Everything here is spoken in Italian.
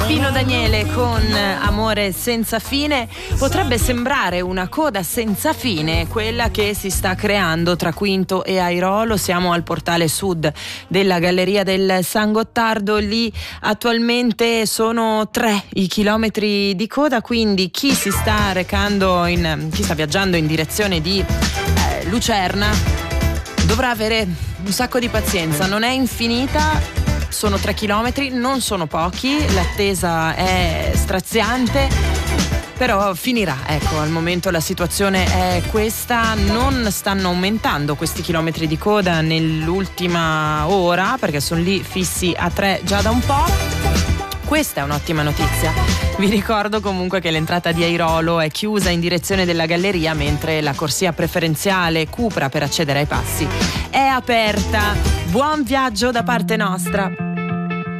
Pino Daniele con Amore senza fine. Potrebbe sembrare una coda senza fine quella che si sta creando tra Quinto e Airolo. Siamo al portale sud della Galleria del San Gottardo. Lì attualmente sono 3 i chilometri di coda, quindi chi sta viaggiando in direzione di Lucerna dovrà avere un sacco di pazienza. Non è infinita, sono 3 chilometri, non sono pochi, l'attesa è straziante, però finirà. Ecco, al momento la situazione è questa, non stanno aumentando questi chilometri di coda nell'ultima ora, perché sono lì fissi a 3 già da un po'. Questa è un'ottima notizia. Vi ricordo comunque che l'entrata di Airolo è chiusa in direzione della galleria, mentre la corsia preferenziale Cupra per accedere ai passi è aperta. Buon viaggio da parte nostra.